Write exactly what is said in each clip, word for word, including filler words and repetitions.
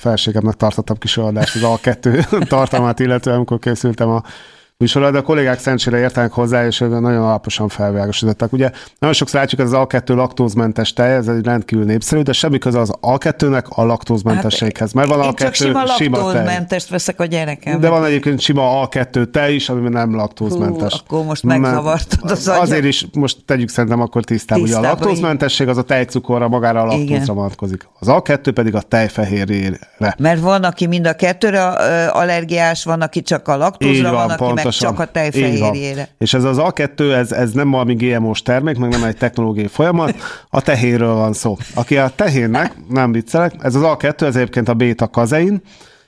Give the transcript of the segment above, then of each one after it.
felségemnek tartottam kis adást az á kettő tartalmát, illetően amikor készültem a műsorra, de a kollégák szerencsére értenek hozzá, és nagyon alaposan felvilágosítottak. Ugye nagyon sokszor látjuk, ez az á kettő laktózmentes tej, ez egy rendkívül népszerű, de semmi köze az á kettőnek a laktózmentességhez. Mert van én á kettő csak sima sima laktózmentest veszek a gyerekem. De van egyébként sima á kettő tej is, ami nem laktózmentes. Hú, akkor most megzavartad az agyat. Azért is most tegyük szerintem akkor tisztába, hogy a laktózmentesség az a tejcukorra, magára a laktózra vonatkozik. Az á kettő pedig a tejfehérjére. Mert van, aki mind a kettőre allergiás, van, aki csak a laktózra, van, van, aki meg csak a tejfehérjére. És ez az á kettő, ez, ez nem valami gé em ó-s termék, meg nem egy technológiai folyamat, a tehénről van szó. Aki a tehénnek, nem viccelek, ez az á kettő, ez egyébként a béta-kazein,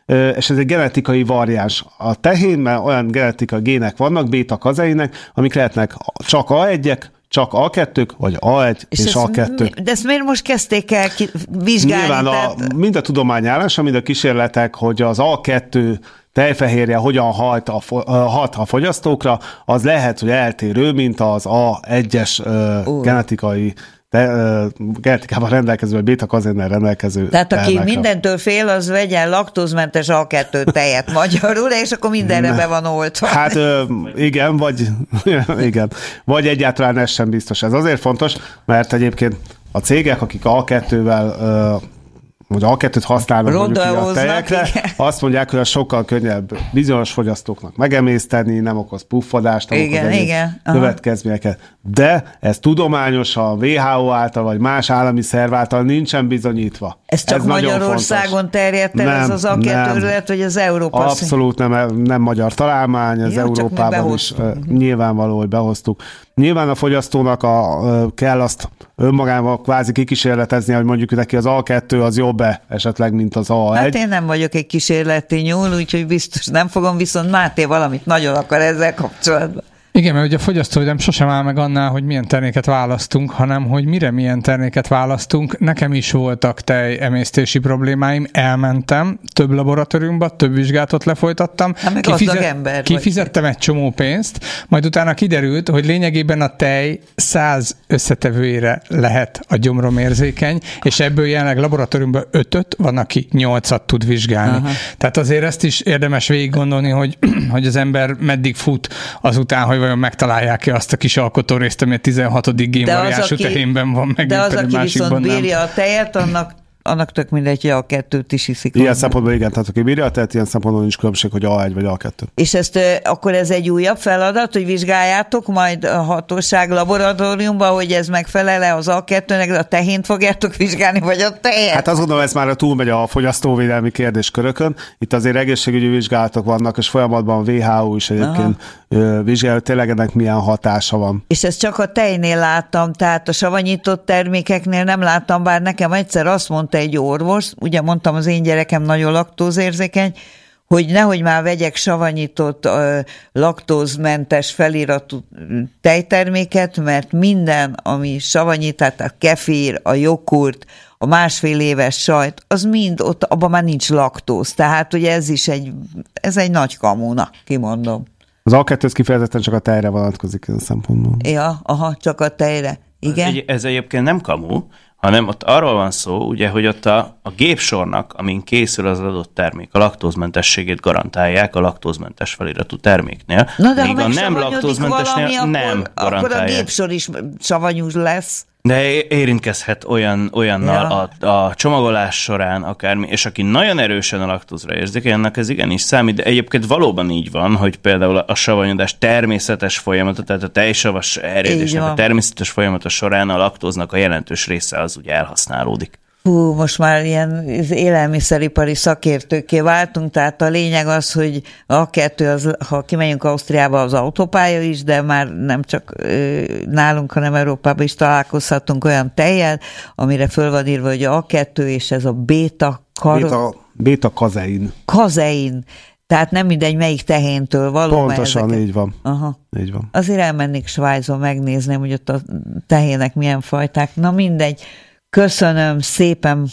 és ez egy genetikai variáns. A tehénben olyan genetikai gének vannak, béta-kazeinek, amik lehetnek csak á egyek, csak á kettők, vagy á egy és, és á kettő. De ezt miért most kezdték el vizsgálni? Nyilván a, mind a tudományállása, mind a kísérletek, hogy az á kettő tejfehérje hogyan hat a, hat a fogyasztókra, az lehet, hogy eltérő, mint az á egyes uh, genetikai de, uh, genetikában rendelkező, vagy béta-kazénnel rendelkező. Tehát aki termekre. Mindentől fél, az vegyen laktózmentes á kettő tejet magyarul, és akkor mindenre be van oltva. Hát uh, igen, vagy igen, vagy egyáltalán ez sem biztos. Ez azért fontos, mert egyébként a cégek, akik á kettővel uh, hogy á kettőt használnak mondjuk a tejekre, igen. Azt mondják, hogy az sokkal könnyebb bizonyos fogyasztóknak megemészteni, nem okoz puffadást, nem igen, okoz igen. következményeket. De ez tudományosan, vé há ó által, vagy más állami szerv által nincsen bizonyítva. Ez csak ez Magyarországon terjedt el ez az á kettőt, vagy az Európa? Abszolút nem, nem magyar találmány, ez ja, Európában is nyilvánvaló, hogy behoztuk. Nyilván a fogyasztónak a, kell azt önmagával kvázi kikísérletezni, hogy mondjuk neki az á kettő az jobb-e esetleg, mint az á egy. Hát én nem vagyok egy kísérleti nyúl, úgyhogy biztos nem fogom, viszont Máté valamit nagyon akar ezzel kapcsolatban. Igen, mert ugye a fogyasztóidem sosem áll meg annál, hogy milyen terméket választunk, hanem hogy mire milyen terméket választunk. Nekem is voltak tejemésztési problémáim, elmentem több laboratóriumba, több vizsgálatot lefolytattam. Hát Kifizet, ember kifizettem vagy. Egy csomó pénzt, majd utána kiderült, hogy lényegében a tej száz összetevőjére lehet a gyomrom érzékeny, és ebből jelenleg laboratóriumban ötöt, van, aki nyolcat tud vizsgálni. Aha. Tehát azért ezt is érdemes végig gondolni, hogy, hogy az ember meddig fut azután, hogy vajon megtalálják-e azt a kis alkotórészt, ami a tizenhatodik génvariású tehénben van, meg de az, aki viszont bírja nem. a tejet, annak annak tök mindegy, hogy á kettőt is iszik. Ilyen szempontból igen, tehát aki bírja, tehát ilyen szempontból nincs különbség, hogy á egy vagy á kettő. És ezt akkor ez egy újabb feladat, hogy vizsgáljátok majd a hatóság laboratóriumban, hogy ez megfelel-e az á kettőnek, a tehént fogjátok vizsgálni, vagy a tejet? Hát azt gondolom, ez már túlmegy a fogyasztóvédelmi kérdéskörökön. Itt azért egészségügyi vizsgálatok vannak, és folyamatban a vé há ó is egyébként vizsgálja, hogy tényleg ennek milyen hatása van. És ezt csak a tejnél láttam, tehát a savanyított termékeknél nem láttam, bár nekem egyszer azt mondta egy orvos, ugye mondtam, az én gyerekem nagyon laktózérzékeny, hogy nehogy már vegyek savanyított, uh, laktózmentes feliratú tejterméket, mert minden, ami savanyít, tehát a kefír, a jogurt, a másfél éves sajt, az mind ott, abban már nincs laktóz. Tehát ugye ez is egy, ez egy nagy kamuna, kimondom. Az á kettő kifejezetten csak a tejre vonatkozik ez a szempontból. Ja, aha, csak a tejre. Igen? Ez, egy, ez egyébként nem kamu, hanem ott arról van szó, ugye, hogy ott a, a gépsornak, amin készül az adott termék, a laktózmentességét garantálják a laktózmentes feliratú terméknél. Na de míg ha a nem laktózmentesnél valami, nem akkor, garantálják. Akkor a gépsor is savanyús lesz. De érintkezhet olyan, olyannal ja. a, a csomagolás során akármi, és aki nagyon erősen a laktózra érzékeny, annak ez igenis számít, de egyébként valóban így van, hogy például a savanyodás természetes folyamata, tehát a tejsavas erjedésnek a természetes folyamata során a laktóznak a jelentős része az ugye elhasználódik. Hú, most már ilyen élelmiszeripari szakértőkké váltunk, tehát a lényeg az, hogy á kettő, az, ha kimegyünk Ausztriába, az autópálya is, de már nem csak nálunk, hanem Európában is találkozhatunk olyan tejjel, amire föl van írva, hogy á kettő, és ez a béta kar... Béta, béta kazein. Kazein. Tehát nem mindegy, melyik tehéntől való. Pontosan, ezeket... így van. Aha. Így van. Azért elmennék Svájcba, megnézném, hogy ott a tehének milyen fajták. Na mindegy. Köszönöm szépen.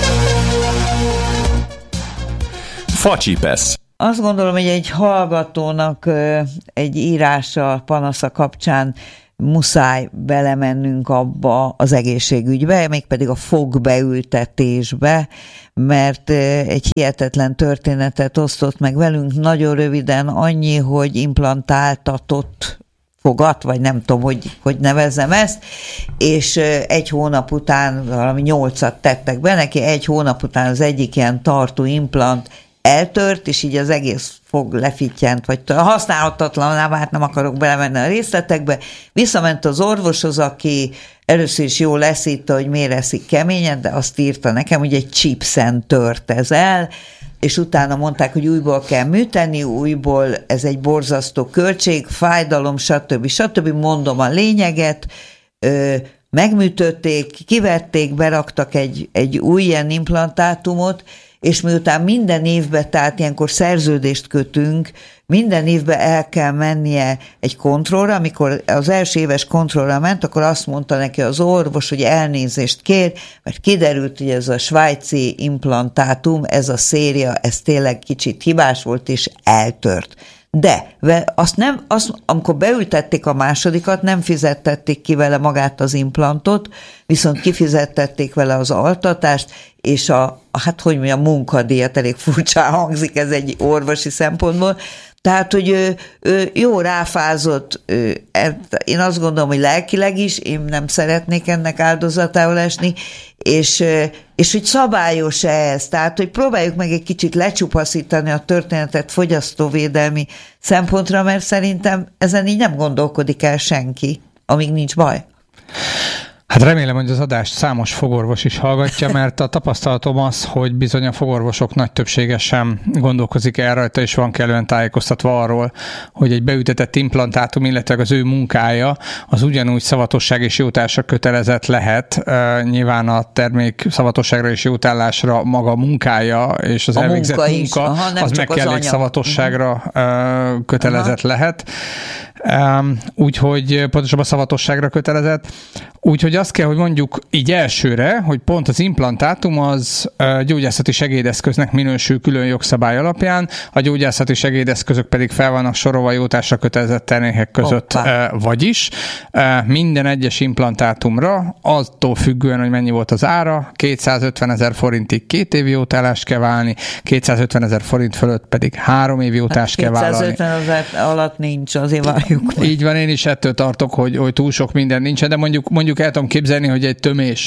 Facsipesz. Azt gondolom, hogy egy hallgatónak egy írása, panasza kapcsán muszáj belemennünk abba az egészségügybe, mégpedig a fogbeültetésbe, mert egy hihetetlen történetet osztott meg velünk, nagyon röviden annyi, hogy implantáltatott fogat, vagy nem tudom, hogy, hogy nevezzem ezt, és egy hónap után valami nyolcat tettek be neki, egy hónap után az egyik ilyen tartó implant eltört, és így az egész fog lefittyent, vagy használhatatlan, hát nem akarok belemenni a részletekbe. Visszament az orvoshoz, aki először is jól leszítta, hogy miért eszik keményen, de azt írta nekem, hogy egy chipsen tört ez el, és utána mondták, hogy újból kell műteni, újból ez egy borzasztó költség, fájdalom, stb. stb. Mondom a lényeget, ö, megműtötték, kivették, beraktak egy, egy új ilyen implantátumot, és miután minden évben, tehát ilyenkor szerződést kötünk, minden évben el kell mennie egy kontrollra, amikor az első éves kontrollra ment, akkor azt mondta neki az orvos, hogy elnézést kér, mert kiderült, hogy ez a svájci implantátum, ez a széria, ez tényleg kicsit hibás volt, és eltört. De azt nem, azt, amikor beültették a másodikat, nem fizettették ki vele magát az implantot, viszont kifizettették vele az altatást, és a, hát hogy mondjam, a munkadíjat, elég furcsán hangzik ez egy orvosi szempontból. Tehát, hogy ő, ő jó ráfázott, ő, én azt gondolom, hogy lelkileg is, én nem szeretnék ennek áldozatául esni, és, és hogy szabályos-e ez, tehát, hogy próbáljuk meg egy kicsit lecsupaszítani a történetet fogyasztóvédelmi szempontra, mert szerintem ezen így nem gondolkodik el senki, amíg nincs baj. Hát remélem, hogy az adást számos fogorvos is hallgatja, mert a tapasztalatom az, hogy bizony a fogorvosok nagy többsége sem gondolkozik el rajta, és van kellően tájékoztatva arról, hogy egy beütetett implantátum, illetve az ő munkája, az ugyanúgy szavatosság és jótársa kötelezett lehet. Uh, nyilván a termék szavatosságra és jótállásra maga munkája és az a elvégzett munka, munka Aha, az meg kell egy szavatosságra uh, kötelezett Aha. lehet. Um, úgyhogy pontosabban szavatosságra kötelezett. Úgyhogy azt kell, hogy mondjuk így elsőre, hogy pont az implantátum az uh, gyógyászati segédeszköznek minősül külön jogszabály alapján, a gyógyászati segédeszközök pedig fel vannak sorolva jótásra kötelezett termékek között. Uh, vagyis uh, minden egyes implantátumra, attól függően, hogy mennyi volt az ára, kétszázötvenezer forintig két év jótállást kell válni, kétszázötvenezer forint fölött pedig három év jótást kell vállalni. kétszázötvenezer alatt nincs, azért várjuk. Így van, én is ettől tartok, hogy, hogy túl sok minden nincsen, de mondjuk, mondjuk el tudom képzelni, hogy egy tömés,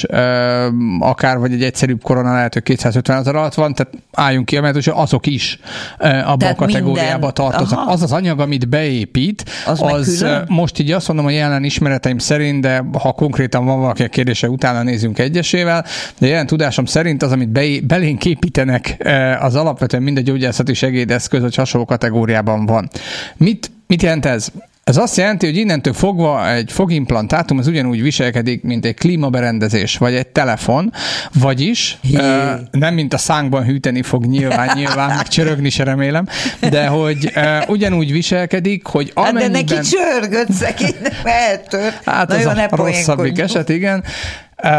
akár vagy egy egyszerűbb korona lehet, hogy kétszázötvenezer alatt van, tehát álljunk ki, mert azok is abban tehát a kategóriába minden... tartoznak. Aha. Az az anyag, amit beépít, az, az most így azt mondom, hogy jelen ismereteim szerint, de ha konkrétan van valaki a kérdése, utána nézzünk egyesével, de jelen tudásom szerint az, amit be, belénk építenek, az alapvetően mind a gyógyászati segédeszköz, hogy hasonló kategóriában van. Mit, mit jelent ez? Ez azt jelenti, hogy innentől fogva egy fogimplantátum az ugyanúgy viselkedik, mint egy klímaberendezés, vagy egy telefon, vagyis uh, nem mint a szánkban hűteni fog nyilván, nyilván, meg csörögni se remélem, de hogy uh, ugyanúgy viselkedik, hogy amennyiben... Hát de neki csörgött szegény, nem eltört. Hát az a rosszabbik eset, igen. Uh,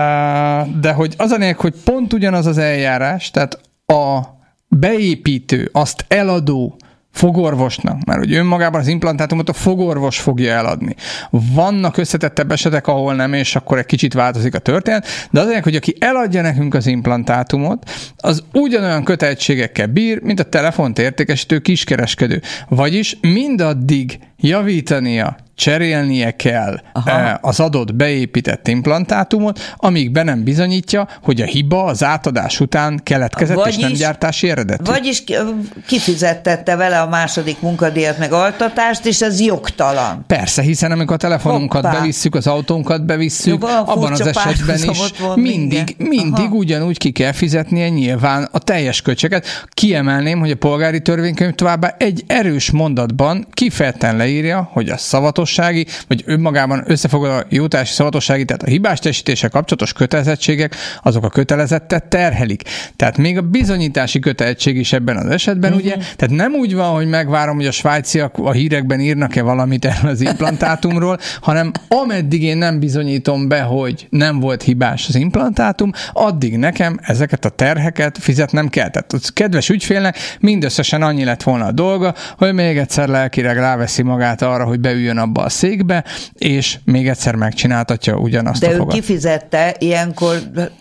de hogy az a lényeg, hogy pont ugyanaz az eljárás, tehát a beépítő, azt eladó fogorvosnak, mert hogy önmagában az implantátumot a fogorvos fogja eladni. Vannak összetettebb esetek, ahol nem, és akkor egy kicsit változik a történet, de azért, hogy aki eladja nekünk az implantátumot, az ugyanolyan kötelezettségekkel bír, mint a telefont értékesítő kiskereskedő. Vagyis mindaddig javítania, cserélnie kell Aha. az adott beépített implantátumot, amíg be nem bizonyítja, hogy a hiba az átadás után keletkezett, vagyis, és nem gyártási eredetű. Vagyis kifizettette vele a második munkadíjat meg altatást, és ez jogtalan. Persze, hiszen amikor a telefonunkat Hoppá. bevisszük, az autónkat bevisszük, Jó, abban az esetben is mindig, mindig ugyanúgy ki kell fizetnie nyilván a teljes költséget. Kiemelném, hogy a polgári törvénykönyv továbbá egy erős mondatban kifejezetten leírja, hogy a szavatos vagy önmagában összefoglalva jótási szavatossági, tehát a hibás teljesítéssel kapcsolatos kötelezettségek, azok a kötelezettet terhelik. Tehát még a bizonyítási kötelezettség is ebben az esetben, uh-huh. ugye? Tehát nem úgy van, hogy megvárom, hogy a svájciak a hírekben írnak-e valamit erről az implantátumról, hanem ameddig én nem bizonyítom be, hogy nem volt hibás az implantátum, addig nekem ezeket a terheket fizetnem kell. Tehát a kedves ügyfélnek mindösszesen annyi lett volna a dolga, hogy még egyszer lelkileg ráveszi magát arra, hogy beüljön abba abba a székbe, és még egyszer megcsináltatja ugyanazt De a ő fogat. kifizette ilyenkor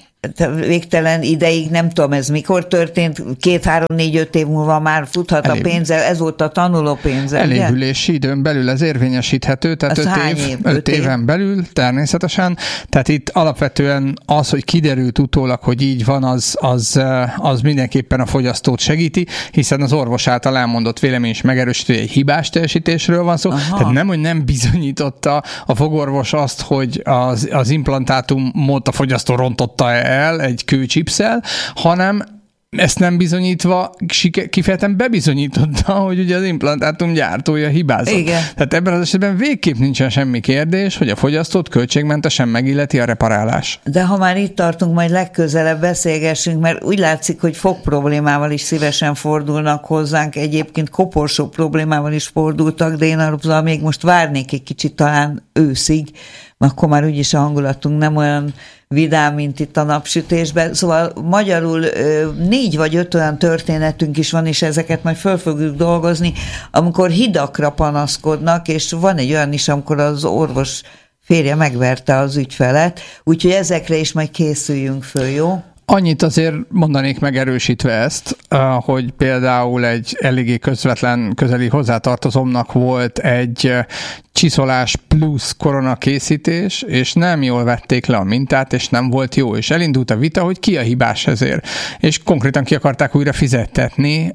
végtelen ideig, nem tudom ez mikor történt, két, három, négy, öt év múlva már futhat Elév... a pénze, ez volt a tanuló pénze. Elévülési időn belül ez érvényesíthető, tehát öt, év, év, öt éven év. belül természetesen. Tehát itt alapvetően az, hogy kiderült utólag, hogy így van, az, az, az mindenképpen a fogyasztót segíti, hiszen az orvos által elmondott vélemény is megerősítő, hogy egy hibás teljesítésről van szó. Aha. Tehát nem, hogy nem bizonyította a fogorvos azt, hogy az, az implantátumot a fogyasztó rontotta el egy kőcsipszel, hanem ezt nem bizonyítva, kifejezetten bebizonyította, hogy ugye az implantátum gyártója hibázott. Igen. Tehát ebben az esetben végképp nincsen semmi kérdés, hogy a fogyasztót költségmentesen megilleti a reparálás. De ha már itt tartunk, majd legközelebb beszélgessünk, mert úgy látszik, hogy fog problémával is szívesen fordulnak hozzánk, egyébként koporsó problémával is fordultak, de én arra még most várnék egy kicsit talán őszig, mert akkor már úgyis a hangulatunk nem olyan vidám, mint itt a napsütésben. Szóval magyarul négy vagy öt olyan történetünk is van, és ezeket majd föl fogjuk dolgozni, amikor hidakra panaszkodnak, és van egy olyan is, amikor az orvos férje megverte az ügyfelet, úgyhogy ezekre is majd készüljünk föl, jó? Annyit azért mondanék megerősítve ezt, hogy például egy eléggé közvetlen közeli hozzátartozomnak volt egy csiszolás plusz koronakészítés, és nem jól vették le a mintát, és nem volt jó, és elindult a vita, hogy ki a hibás ezért. És konkrétan ki akarták újra fizettetni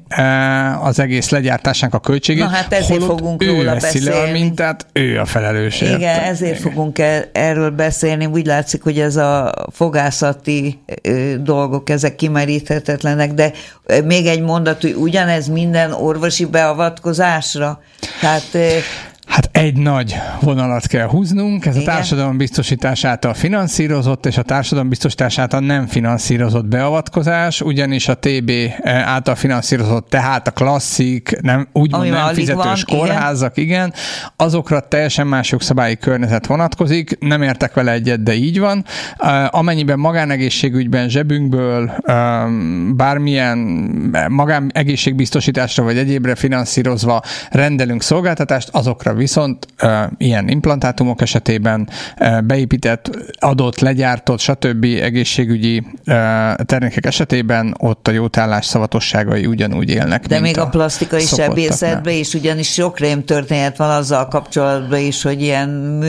az egész legyártásnak a költségét. Na hát ezért fogunk róla beszélni. Le a mintát, ő a felelős. Igen, érte. ezért Igen. fogunk erről beszélni. Úgy látszik, hogy ez a fogászati dolgok, ezek kimeríthetetlenek, de még egy mondat, hogy ugyanez minden orvosi beavatkozásra. Tehát Hát egy nagy vonalat kell húznunk, ez Igen. a társadalombiztosítás által finanszírozott, és a társadalombiztosítás által nem finanszírozott beavatkozás, ugyanis a té bé által finanszírozott, tehát a klasszik, nem, úgymond nem fizetős van, kórházak, igen. igen, azokra teljesen más jogszabályi környezet vonatkozik, nem értek vele egyet, de így van. Amennyiben magánegészségügyben zsebünkből bármilyen magánegészségbiztosításra vagy egyébre finanszírozva rendelünk szolgáltatást, azokra viszont uh, ilyen implantátumok esetében uh, beépített, adott, legyártott, stb. Egészségügyi uh, termékek esetében ott a jótállás szavatosságai ugyanúgy élnek. De még a, a plastikai sebészetben is, ugyanis sok rém történet van azzal kapcsolatban is, hogy ilyen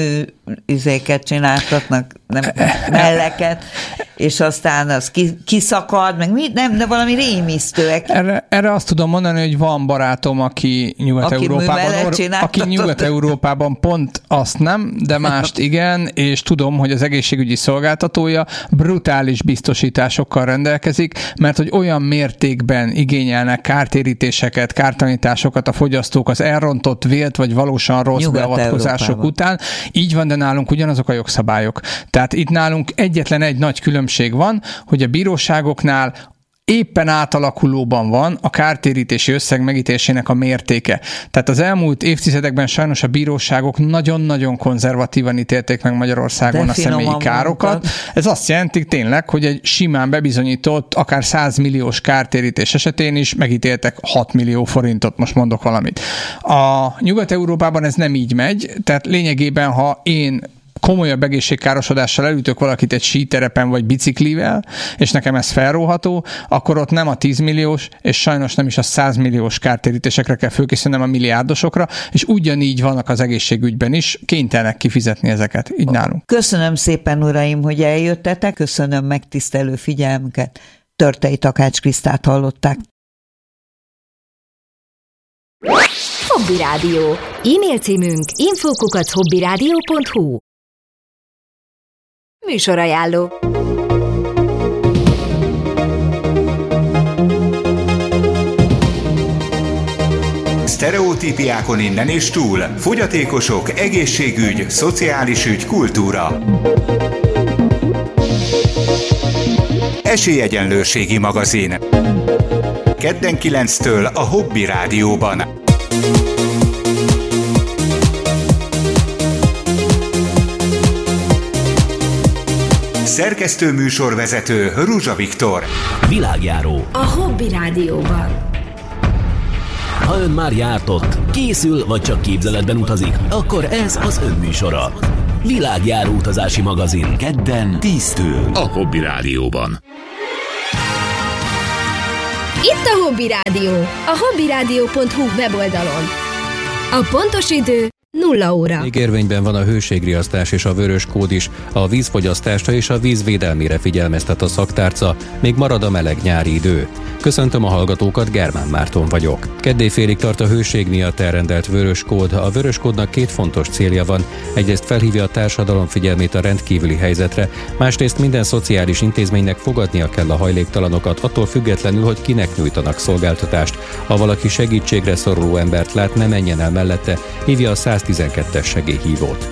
műüzéket csináltatnak, nem melleket, és aztán az kiszakad, meg mit, nem, de valami rémisztőek. Erre, erre azt tudom mondani, hogy van barátom, aki Nyugat-Európában, aki, aki Nyugat-Európában pont azt nem, de mást igen, és tudom, hogy az egészségügyi szolgáltatója brutális biztosításokkal rendelkezik, mert hogy olyan mértékben igényelnek kártérítéseket, kártalanításokat a fogyasztók az elrontott, vélt vagy valósan rossz beavatkozások után. Így van, de nálunk ugyanazok a jogszabályok. Tehát itt nálunk egyetlen egy nagy különbség van, hogy a bíróságoknál éppen átalakulóban van a kártérítési összeg megítélésének a mértéke. Tehát az elmúlt évtizedekben sajnos a bíróságok nagyon-nagyon konzervatívan ítélték meg Magyarországon a személyi károkat. Mondtad. Ez azt jelenti tényleg, hogy egy simán bebizonyított, akár száz milliós kártérítés esetén is megítéltek hat millió forintot, most mondok valamit. A Nyugat-Európában ez nem így megy, tehát lényegében, ha én komolyabb egészségkárosodással elütök valakit egy síterepen vagy biciklivel, és nekem ez felróható, akkor ott nem a tíz milliós, és sajnos nem is a száz milliós kártérítésekre kell fölkészülnem, a milliárdosokra, és ugyanígy vannak az egészségügyben is, kénytelenek kifizetni ezeket, így nálunk. Köszönöm szépen, uraim, hogy eljöttetek, köszönöm megtisztelő figyelmüket. Törtei Takács Krisztát hallották. Hobby Rádió. E-mail címünk info kukac hobbyradio pont hu. Műsorajánló. Sztereotípiákon innen és túl. Fogyatékosok, egészségügy, szociális ügy, kultúra. Esélyegyenlőségi magazin. Kedden kilenctől a Hobby Rádióban. Szerkesztő műsorvezető Ruzsa Viktor. Világjáró. A Hobby Rádióban. Ha ön már járt ott, készül vagy csak képzeletben utazik, akkor ez az ön műsora. Világjáró utazási magazin. Kedden tíztől a Hobby Rádióban. Itt a Hobby Rádió, a hobbyradio pont hu weboldalon. A pontos idő nulla óra. Még érvényben van a hőségriasztás és a vörös kód is. A vízfogyasztásra és a víz védelmére figyelmeztet a szaktárca, még marad a meleg nyári idő. Köszöntöm a hallgatókat, Germán Márton vagyok. Keddélyfélig tart a hőség miatt elrendelt vörös kód. A vörös kódnak két fontos célja van. Egyrészt felhívja a társadalom figyelmét a rendkívüli helyzetre, másrészt minden szociális intézménynek fogadnia kell a hajléktalanokat, attól függetlenül, hogy kinek nyújtanak szolgáltatást. Ha valaki segítségre szoruló embert lát, ne menjen el mellette, hívja a száztizenkettes segélyhívót.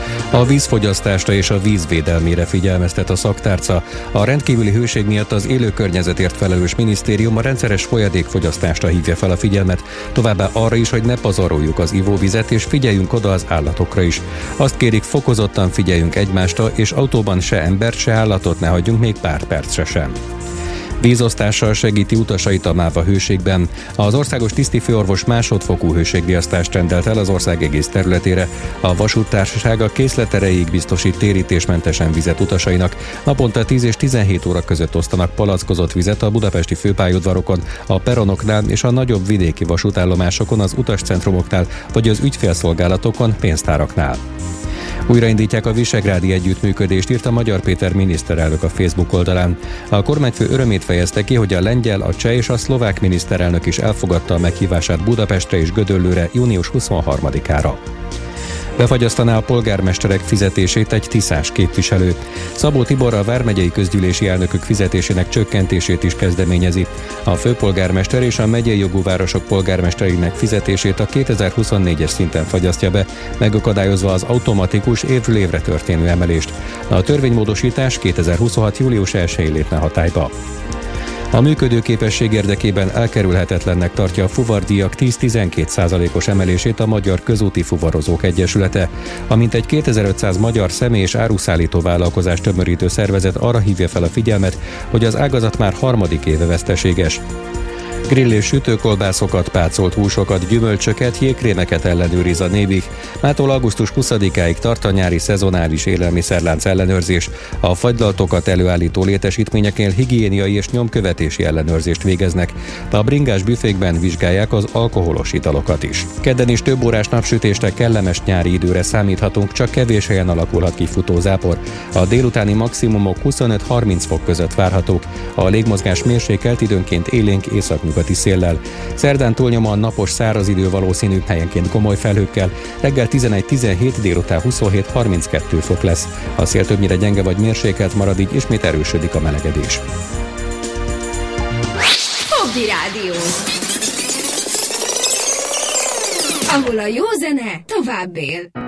A vízfogyasztásra és a víz védelmére figyelmeztet a szaktárca. A rendkívüli hőség miatt az élő környezetért felelős minisztérium a rendszeres folyadékfogyasztásra hívja fel a figyelmet, továbbá arra is, hogy ne pazaroljuk az ivóvizet, és figyeljünk oda az állatokra is. Azt kérik, fokozottan figyeljünk egymásra, és autóban se embert, se állatot ne hagyjunk még pár percre sem. Vízosztással segíti utasait a MÁV a hőségben. Az országos tisztifőorvos másodfokú hőségriasztást rendelt el az ország egész területére. A vasúttársasága készleterejéig biztosít térítésmentesen vizet utasainak. Naponta tíz és tizenhét óra között osztanak palackozott vizet a budapesti főpályaudvarokon, a peronoknál és a nagyobb vidéki vasútállomásokon, az utascentrumoknál vagy az ügyfélszolgálatokon, pénztáraknál. Újraindítják a visegrádi együttműködést, írta Magyar Péter miniszterelnök a Facebook oldalán. A kormányfő örömét fejezte ki, hogy a lengyel, a cseh és a szlovák miniszterelnök is elfogadta a meghívását Budapestre és Gödöllőre június huszonharmadikára. Befagyasztaná a polgármesterek fizetését egy tiszás képviselő. Szabó Tibor a vármegyei közgyűlési elnökök fizetésének csökkentését is kezdeményezi. A főpolgármester és a megyei jogú városok polgármestereinek fizetését a kétezer-huszonnégyes szinten fagyasztja be, megakadályozva az automatikus évről évre történő emelést. A törvénymódosítás kétezer-huszonhat július elsején lépne hatályba. A működőképesség érdekében elkerülhetetlennek tartja a fuvardíjak tíz-tizenkét százalékos emelését a Magyar Közúti Fuvarozók Egyesülete. A mintegy kétezer-ötszáz magyar személy- és áruszállító vállalkozást tömörítő szervezet arra hívja fel a figyelmet, hogy az ágazat már harmadik éve veszteséges. Grill és sütőkolbászokat, pácolt húsokat, gyümölcsöket, jégkrémeket ellenőriz a Nébih. Mától augusztus huszadikáig tart a nyári szezonális élelmiszerlánc ellenőrzés. A fagylaltokat előállító létesítményeknél higiéniai és nyomkövetési ellenőrzést végeznek. A bringás büfékben vizsgálják az alkoholos italokat is. Kedden is több órás napsütésre, kellemes nyári időre számíthatunk, csak kevés helyen alakulhat ki futózápor. A délutáni maximumok huszonöt-harminc fok között várhatók. A légmozgás mérsékelt, időnként élénk északnyugati széllel. Szerdán túlnyomóan napos száraz idő valószínű, helyenként komoly felhőkkel. Reggel tizenegy-tizenhét, délután huszonhét-harminckettő fok lesz. A szél többnyire gyenge vagy mérsékelt marad, így ismét erősödik a melegedés. Hobby Rádió, ahol a jó zene tovább él.